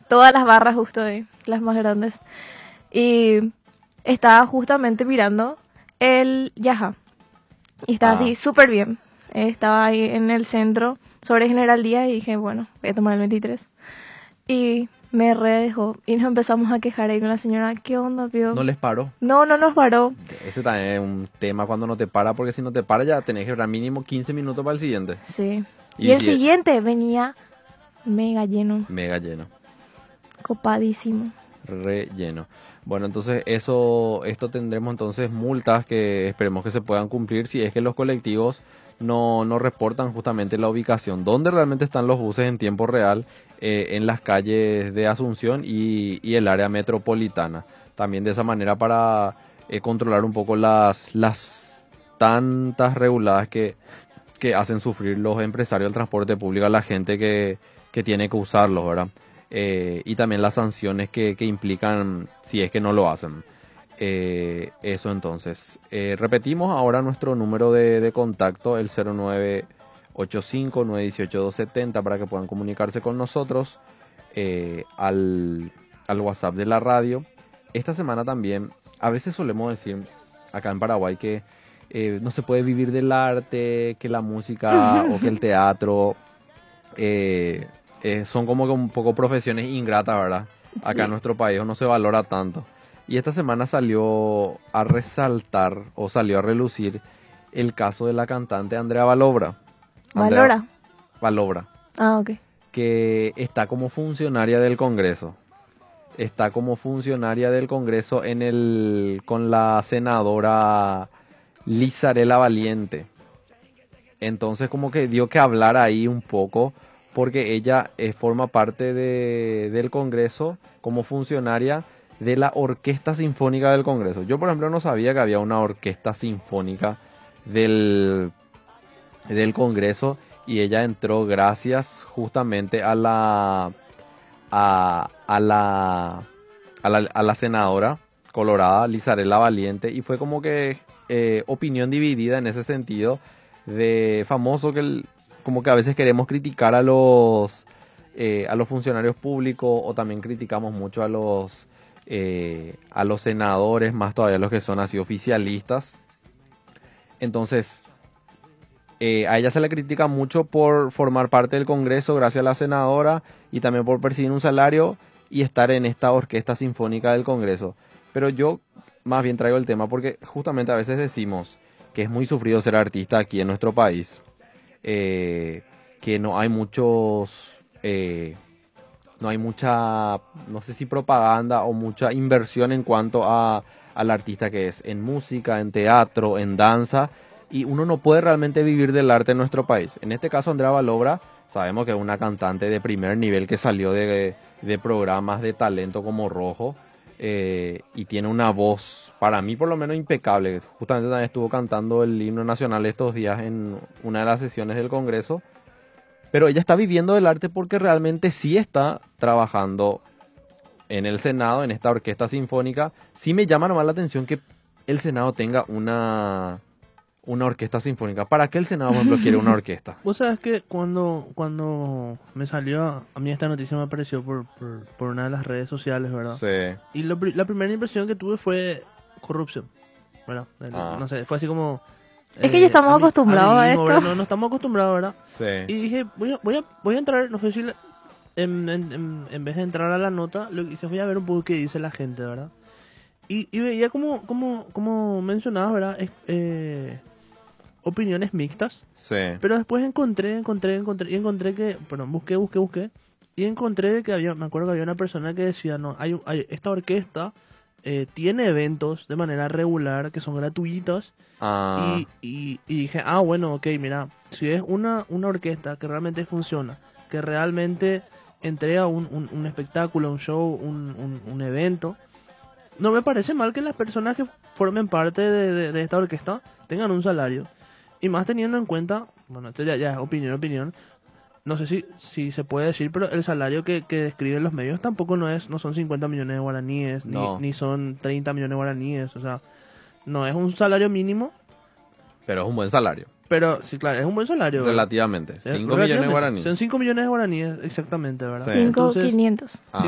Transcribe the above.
todas las barras justo ahí, las más grandes. Y estaba justamente mirando el Yaha. Y estaba así súper bien. Estaba ahí en el centro sobre General Díaz y dije, bueno, voy a tomar el 23. Y me dejó y nos empezamos a quejar ahí con la señora. ¿Qué onda, Pío? ¿No les paró? No nos paró. Ese también es un tema cuando no te para, porque si no te para ya tenés que esperar mínimo 15 minutos para el siguiente. Sí. Y el siguiente venía mega lleno. Mega lleno. Copadísimo. Relleno. Bueno, entonces esto tendremos entonces multas que esperemos que se puedan cumplir si es que los colectivos no reportan justamente la ubicación, donde realmente están los buses en tiempo real en las calles de Asunción y el área metropolitana. También de esa manera para controlar un poco las tantas reguladas que hacen sufrir los empresarios del transporte público a la gente que tiene que usarlos, ¿verdad? Y también las sanciones que implican si es que no lo hacen. Eso entonces. Repetimos ahora nuestro número de contacto, el 0985-918-270, para que puedan comunicarse con nosotros al WhatsApp de la radio. Esta semana también, a veces solemos decir acá en Paraguay que no se puede vivir del arte, que la música o que el teatro son como que un poco profesiones ingratas, ¿verdad? Acá en nuestro país no se valora tanto. Y esta semana salió a resaltar o salió a relucir el caso de la cantante Andrea Valobra. Valobra. Ah, ok. Que está como funcionaria del Congreso. Está como funcionaria del Congreso con la senadora Lizarela Valiente. Entonces como que dio que hablar ahí un poco, porque ella forma parte del Congreso como funcionaria de la Orquesta Sinfónica del Congreso. Yo, por ejemplo, no sabía que había una orquesta sinfónica del Congreso, y ella entró gracias justamente a la senadora colorada Lizarela Valiente, y fue como que opinión dividida en ese sentido, de famoso como que a veces queremos criticar a los funcionarios públicos, o también criticamos mucho a los senadores, más todavía los que son así oficialistas. Entonces a ella se le critica mucho por formar parte del Congreso gracias a la senadora, y también por percibir un salario y estar en esta orquesta sinfónica del Congreso. Pero yo más bien traigo el tema porque justamente a veces decimos que es muy sufrido ser artista aquí en nuestro país, que no hay mucha, no sé si propaganda o mucha inversión en cuanto al artista que es en música, en teatro, en danza, y uno no puede realmente vivir del arte en nuestro país. En este caso, Andrea Valobra, sabemos que es una cantante de primer nivel que salió de programas de talento como Rojo, y tiene una voz, para mí por lo menos, impecable. Justamente también estuvo cantando el himno nacional estos días en una de las sesiones del Congreso. Pero ella está viviendo del arte porque realmente sí está trabajando en el Senado, en esta orquesta sinfónica. Sí me llama nomás la atención que el Senado tenga una orquesta sinfónica. ¿Para qué el Senado, por ejemplo, quiere una orquesta? Vos sabés que cuando me salió, a mí esta noticia me apareció por una de las redes sociales, ¿verdad? Sí. Y la primera impresión que tuve fue corrupción, ¿verdad? No sé, fue así como... Es que ya estamos acostumbrados a esto. ¿verdad? No estamos acostumbrados, ¿verdad? Sí. Y dije, voy a entrar, no sé si en vez de entrar a la nota, lo que hice voy a ver un poco qué dice la gente, ¿verdad? Y veía como mencionabas, ¿verdad? Opiniones mixtas. Sí. Pero después encontré que, perdón, busqué y encontré que me acuerdo que había una persona que decía, no, esta orquesta tiene eventos de manera regular que son gratuitos. Y dije, bueno, ok, mira, si es una orquesta que realmente funciona, que realmente entrega un espectáculo, un show, un evento, no me parece mal que las personas que formen parte de esta orquesta tengan un salario. Y más teniendo en cuenta, bueno, esto ya es opinión, no sé si se puede decir, pero el salario que describen los medios tampoco no son 50 millones de guaraníes, no. ni son 30 millones de guaraníes, o sea, no es un salario mínimo. Pero es un buen salario. Pero, sí, claro, es un buen salario. Relativamente. 5 millones de guaraníes. Son 5 millones de guaraníes, exactamente, ¿verdad? Sí. 5.500.